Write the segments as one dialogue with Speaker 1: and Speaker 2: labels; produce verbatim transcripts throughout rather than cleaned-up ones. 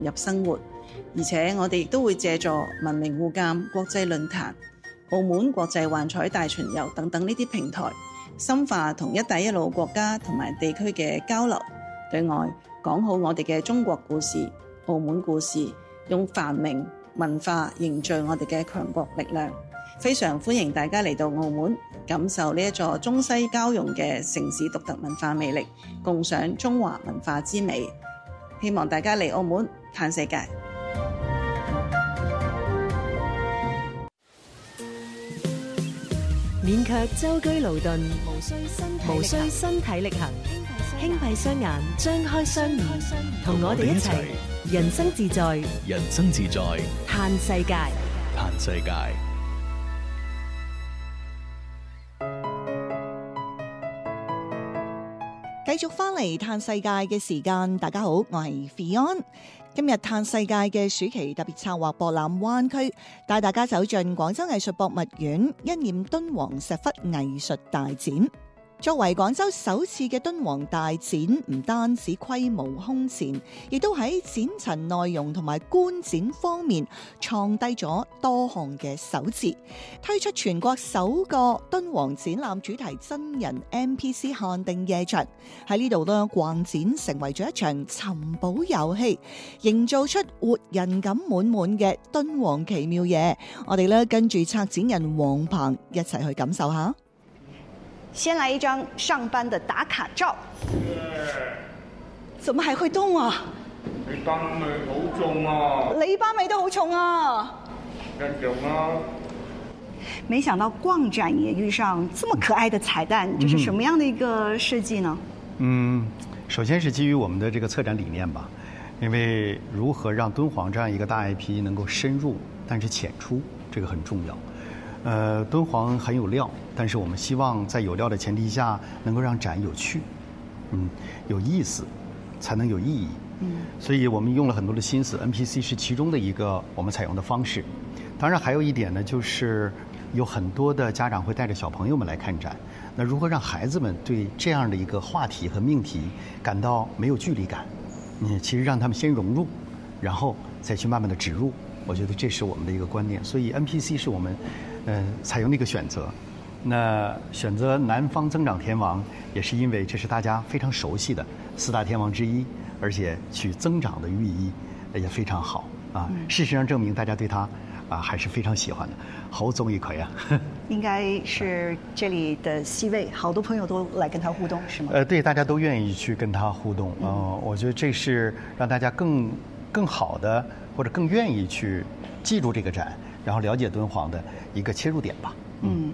Speaker 1: 入生活。而且我哋亦都會借助文明互鑒國際論壇、澳門國際幻彩大巡遊等等呢啲平台，深化同一帶一路國家同埋地區嘅交流，對外講好我哋嘅中國故事、澳門故事，用繁榮文化凝聚我哋嘅強國力量。非常歡迎大家嚟到澳門，感受呢一座中西交融嘅城市獨特文化魅力，共賞中華文化之美。希望大家嚟澳門嘆世界。
Speaker 2: 免卻舟車勞頓，無需身體力行，輕閉雙眼，張開雙耳，同我哋一齊人生自在，
Speaker 3: 人生自在，
Speaker 2: 嘆世界，
Speaker 3: 嘆世界。
Speaker 4: 繼續翻嚟嘆世界嘅時間，大家好，我係 Fion。今日嘆世界嘅暑期特別策劃博覽灣區，帶大家走進廣州藝術博物院一念敦煌石窟藝術大展。作為廣州首次嘅敦煌大展，唔單止規模空前，亦都喺展陳內容同埋觀展方面創低咗多項嘅首字，推出全國首個敦煌展覽主題真人 N P C 限定夜場。喺呢度呢，逛展成為咗一場尋寶遊戲，營造出活人感滿滿嘅敦煌奇妙夜。我哋呢跟住策展人黃鵬一齊去感受下。
Speaker 5: 先來一張上班的打卡照。
Speaker 4: 怎麼還會動啊？
Speaker 6: 你班味好重啊！
Speaker 4: 你班味都好重啊！
Speaker 6: 一樣啊！
Speaker 5: 沒想到逛展也遇上這麼可愛的彩蛋，這是什麼樣的一個設計呢？
Speaker 7: 嗯，首先是基於我們的這個策展理念吧，因為如何讓敦煌這樣一個大 I P 能夠深入，但是淺出，這個很重要。呃，敦煌很有料，但是我們希望在有料的前提下，能夠讓展有趣，嗯，有意思，才能有意義。嗯，所以我們用了很多的心思 ，N P C 是其中的一個我們採用的方式。當然還有一點呢，就是有很多的家長會帶着小朋友們來看展，那如何讓孩子們對這樣的一個話題和命題感到沒有距離感？嗯，其實讓他們先融入，然後再去慢慢的植入，我覺得這是我們的一個觀念。所以 N P C 是我們呃，採用的一個選擇。那選擇南方增長天王，也是因為這是大家非常熟悉的四大天王之一，而且取增長的寓意也非常好啊。嗯、事實上證明大家對他啊還是非常喜歡的，好中意佢啊。
Speaker 5: 應該是這裡的 C 位，好多朋友都來跟他互動，是嗎？
Speaker 7: 呃，對，大家都願意去跟他互動啊、呃。我覺得這是讓大家更更好的或者更願意去記住這個展，然後了解敦煌的一個切入點吧。
Speaker 5: 嗯。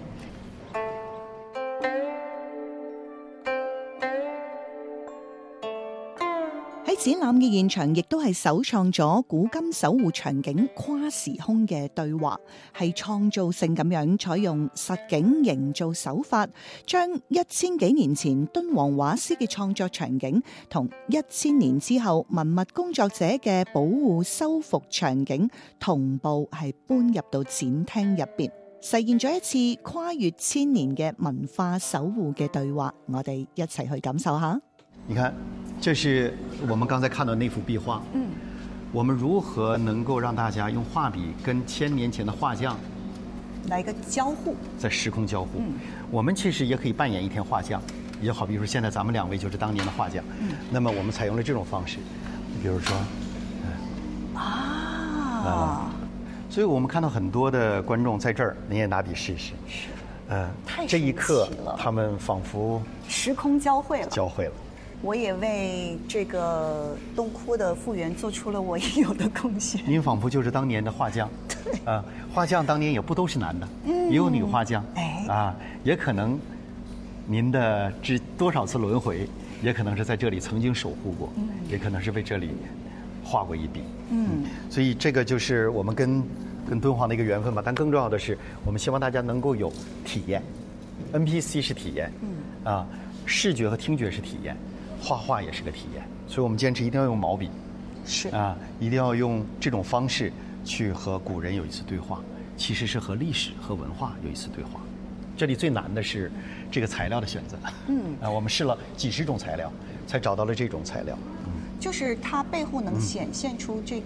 Speaker 4: 喺展覽嘅現場，亦都係首創咗古今守護場景跨時空嘅對話，係創造性咁樣採用實景營造手法，將一千幾年前敦煌畫師嘅創作場景同一千年之後文物工作者嘅保護修復場景同步係搬入到展廳入邊，實現咗一次跨越千年嘅文化守護嘅對話。我哋一齊去感受下。
Speaker 7: 你看，這是我們剛才看到那幅壁畫。嗯，我們如何能夠讓大家用畫筆跟千年前的畫匠
Speaker 5: 來個交互，
Speaker 7: 在時空交互？
Speaker 5: 嗯，
Speaker 7: 我們其實也可以扮演一天畫匠，也好比如說現在咱們兩位就是當年的畫匠。嗯，那麼我們採用了這種方式，比如說，嗯、
Speaker 5: 啊，
Speaker 7: 啊，所以我們看到很多的觀眾在這兒，你也拿筆試試。
Speaker 5: 是，
Speaker 7: 呃，
Speaker 5: 太
Speaker 7: 這一刻他們仿佛
Speaker 5: 時空交匯了，
Speaker 7: 交匯了。
Speaker 5: 我也為這個東窟的復原做出了我應有的貢獻。
Speaker 7: 您仿佛就是當年的畫匠，
Speaker 5: 對，
Speaker 7: 啊，畫匠當年也不都是男的，嗯、也有女畫匠，
Speaker 5: 哎，
Speaker 7: 啊，也可能您的這多少次輪迴，也可能是在這裡曾經守護過，嗯、也可能是為這裡畫過一筆，嗯，嗯，所以這個就是我們跟跟敦煌的一個緣分吧。但更重要的是，我們希望大家能夠有體驗 ，N P C 是體驗，嗯，啊，視覺和聽覺是體驗。畫畫也是個體驗，所以我們堅持一定要用毛筆，
Speaker 5: 是
Speaker 7: 啊，一定要用這種方式去和古人有一次對話，其實是和歷史和文化有一次對話。這裡最難的是這個材料的選擇，嗯，啊，我們試了幾十種材料，才找到了這種材料。
Speaker 5: 就是它背後能顯現出這